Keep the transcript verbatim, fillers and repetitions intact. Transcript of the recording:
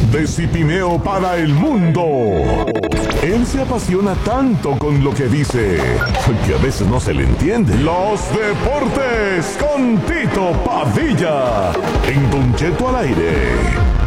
de Cipimeo para el mundo. Él se apasiona tanto con lo que dice que a veces no se le entiende. Los deportes con Tito Padilla en Don Cheto al aire.